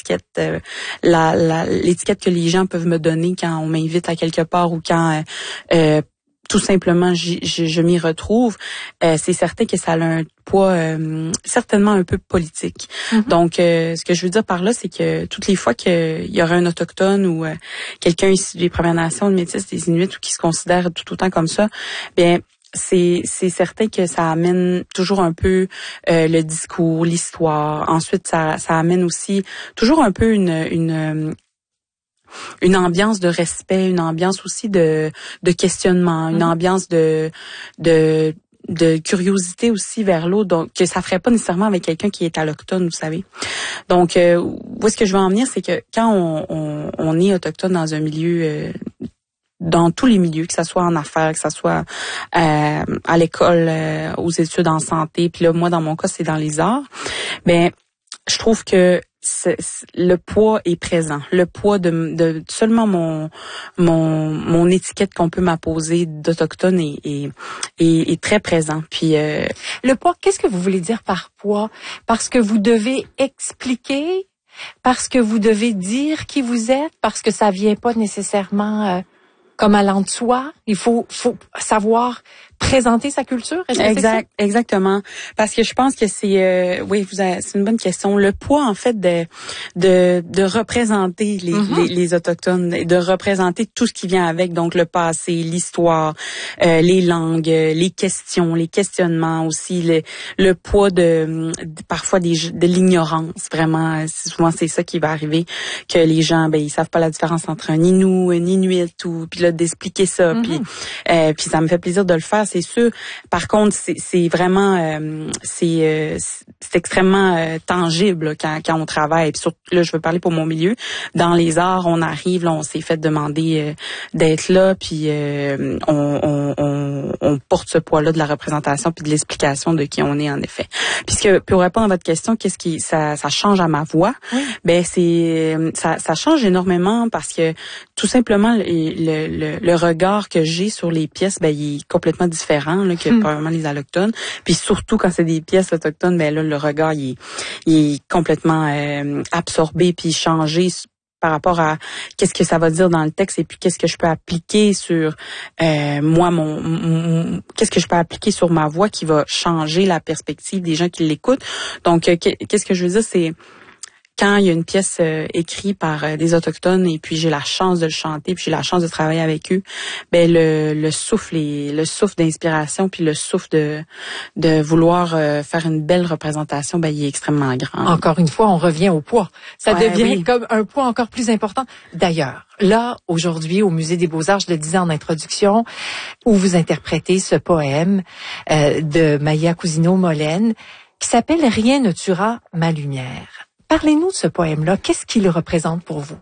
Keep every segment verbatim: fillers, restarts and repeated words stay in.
l'étiquette, euh, la, la, l'étiquette que les gens peuvent me donner quand on m'invite à quelque part ou quand euh, euh, tout simplement je, je m'y retrouve, euh, c'est certain que ça a un poids euh, certainement un peu politique. Mm-hmm. Donc, euh, ce que je veux dire par là, c'est que toutes les fois qu'il y aurait un autochtone ou euh, quelqu'un issu des Premières Nations, des Métis, des Inuits ou qui se considère tout autant comme ça, bien c'est c'est certain que ça amène toujours un peu euh, le discours, l'histoire. Ensuite, ça ça amène aussi toujours un peu une une une ambiance de respect, une ambiance aussi de de questionnement, une mm-hmm. ambiance de de de curiosité aussi vers l'autre, donc que ça ferait pas nécessairement avec quelqu'un qui est allochtone, vous savez. Donc, euh, où est-ce que je veux en venir, c'est que quand on, on, on est autochtone dans un milieu, euh, dans tous les milieux, que ça soit en affaires, que ça soit euh, à l'école, euh, aux études en santé, puis là, moi, dans mon cas, c'est dans les arts, ben je trouve que c'est, c'est, le poids est présent. Le poids de, de seulement mon mon mon étiquette qu'on peut m'apposer d'autochtone est, est, est, est très présent. Puis euh, le poids, qu'est-ce que vous voulez dire par poids? Parce que vous devez expliquer, parce que vous devez dire qui vous êtes, parce que ça vient pas nécessairement euh, comme allant de soi. Il faut faut savoir présenter sa culture. Est-ce que exact, c'est ça? Exactement. Parce que je pense que c'est, euh, oui, vous avez, c'est une bonne question. Le poids, en fait, de de, de représenter les, mm-hmm. les, les autochtones, de représenter tout ce qui vient avec, donc le passé, l'histoire, euh, les langues, les questions, les questionnements aussi, le, le poids de, de parfois des, de l'ignorance. Vraiment, souvent c'est ça qui va arriver, que les gens, ben ils savent pas la différence entre un Inou, un Inuit, ou puis là d'expliquer ça, mm-hmm. puis euh, puis ça me fait plaisir de le faire. C'est sûr. Par contre, c'est, c'est vraiment, euh, c'est, euh, c'est extrêmement euh, tangible là, quand, quand on travaille. Puis surtout, là, je veux parler pour mon milieu. Dans les arts, on arrive, là, on s'est fait demander euh, d'être là, puis euh, on, on, on, on porte ce poids-là de la représentation puis de l'explication de qui on est en effet. Puisque pour répondre à votre question, qu'est-ce qui ça, ça change à ma voix? Oui. Ben c'est, ça, ça change énormément parce que tout simplement le, le, le, le regard que j'ai sur les pièces, ben il est complètement différent là, que hmm. probablement les allochtones. Puis surtout quand c'est des pièces autochtones, ben là le regard il est, il est complètement euh, absorbé puis changé par rapport à qu'est-ce que ça va dire dans le texte et puis qu'est-ce que je peux appliquer sur euh, moi mon, mon qu'est-ce que je peux appliquer sur ma voix qui va changer la perspective des gens qui l'écoutent. Donc euh, qu'est-ce que je veux dire, c'est quand il y a une pièce euh, écrite par euh, des autochtones et puis j'ai la chance de le chanter puis j'ai la chance de travailler avec eux, ben le, le souffle et le souffle d'inspiration puis le souffle de de vouloir euh, faire une belle représentation, ben il est extrêmement grand. Encore une fois, on revient au poids. Ça ouais, devient oui. comme un poids encore plus important. D'ailleurs, là aujourd'hui au Musée des Beaux-Arts, je le disais en introduction, où vous interprétez ce poème euh, de Maya Cousineau-Molène qui s'appelle Rien ne tuera ma lumière. Parlez-nous de ce poème-là. Qu'est-ce qu'il représente pour vous?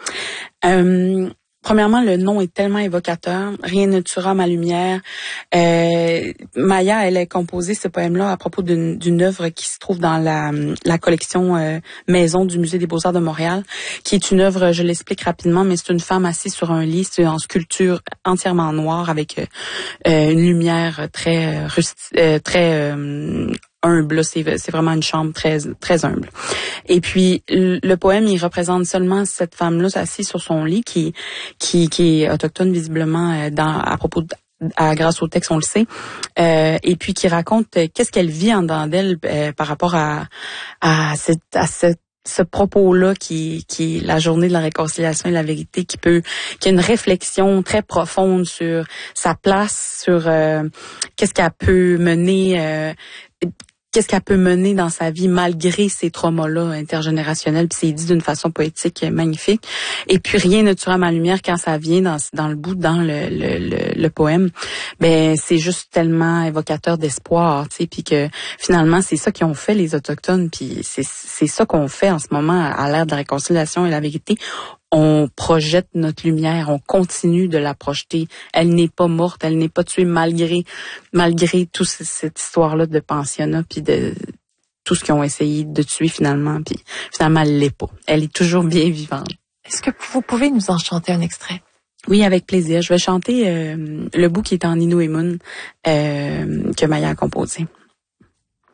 Euh, premièrement, le nom est tellement évocateur. Rien ne tuera ma lumière. Euh, Maya, elle a composé ce poème-là à propos d'une, d'une œuvre qui se trouve dans la, la collection euh, Maison du Musée des Beaux-Arts de Montréal, qui est une œuvre, je l'explique rapidement, mais c'est une femme assise sur un lit, c'est en sculpture entièrement noire avec euh, une lumière très rusti- euh, très euh, humble, c'est, c'est vraiment une chambre très très humble. Et puis le, le poème, il représente seulement cette femme-là assise sur son lit qui qui qui est autochtone visiblement dans à propos de, à, grâce au texte, on le sait, euh, et puis qui raconte euh, qu'est-ce qu'elle vit en dedans d'elle euh, par rapport à à cette à cette ce propos-là qui, qui est la journée de la réconciliation et de la vérité, qui peut, qui a une réflexion très profonde sur sa place, sur euh, qu'est-ce qu'elle peut mener, euh, qu'est-ce qu'elle peut mener dans sa vie malgré ces traumas-là intergénérationnels. Puis c'est dit d'une façon poétique magnifique. Et puis rien ne tuera ma lumière quand ça vient dans dans le bout, dans le le, le, le poème. Ben c'est juste tellement évocateur d'espoir, tu sais. Puis que finalement c'est ça qu'ils ont fait les autochtones. Puis c'est c'est ça qu'on fait en ce moment à l'ère de la réconciliation et la vérité. On projette notre lumière, on continue de la projeter. Elle n'est pas morte, elle n'est pas tuée malgré malgré toute cette histoire-là de pensionnat puis de tout ce qu'ils ont essayé de tuer finalement. Puis finalement, elle l'est pas. Elle est toujours bien vivante. Est-ce que vous pouvez nous en chanter un extrait? Oui, avec plaisir. Je vais chanter euh, le bout qui est en Innu et Mun euh, que Maya a composé.